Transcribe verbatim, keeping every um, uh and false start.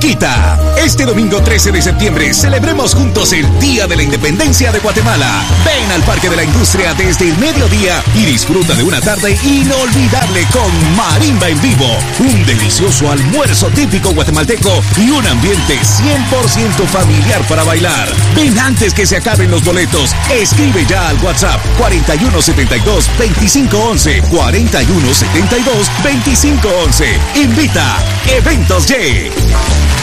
Chiquita. Este domingo trece de septiembre celebremos juntos el Día de la Independencia de Guatemala. Ven al Parque de la Industria desde el mediodía y disfruta de una tarde inolvidable con marimba en vivo, un delicioso almuerzo típico guatemalteco y un ambiente cien por ciento familiar para bailar. Ven antes que se acaben los boletos. Escribe ya al WhatsApp cuarenta y uno setenta y dos veinticinco once, cuarenta y uno setenta y dos veinticinco once. Invita Eventos Y.